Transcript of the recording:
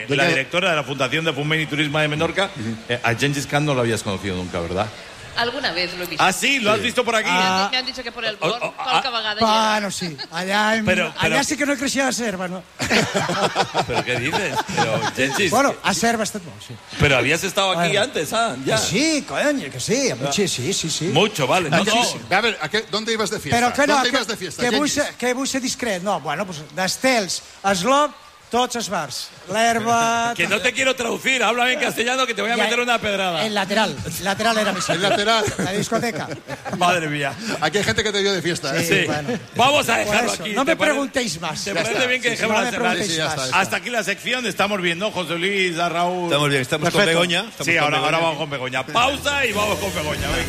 y la directora de la Fundación de Foment y Turismo de Menorca. A Gengis Khan no lo habías conocido nunca, ¿verdad? Alguna vez lo he visto. Ah, sí, ¿lo has visto por aquí? Me han dicho que por el bord, qualque vegada Bueno, sí. Allà sí que no creixia la serva, no? ¿Pero qué dices? Pero, Gengis... Bueno, a serva està molt, sí. Pero habías estado aquí antes, ya. Sí, coño, que sí. Sí. Mucho, vale. No. A ver, ¿dónde ibas de fiesta? Però que no, ¿Dónde ibas de fiesta? que vull ser discret. No, bueno, pues d'estels, eslop, tots els bars. L'herba... Que no te quiero traducir, háblame en castellano que te voy a meter una pedrada. El lateral era mi sitio. El lateral. La discoteca. Madre mía. Aquí hay gente que te dio de fiesta, ¿eh? Sí. Bueno. Vamos a dejarlo aquí. No me preguntéis más. ¿Te parece bien que dejemos la cerrada? Sí, ya está. Hasta aquí la sección, estamos viendo José Luis, a Raúl. Estamos bien, estamos con Begoña. Sí, ahora vamos con Begoña. Pausa y vamos con Begoña. Venga.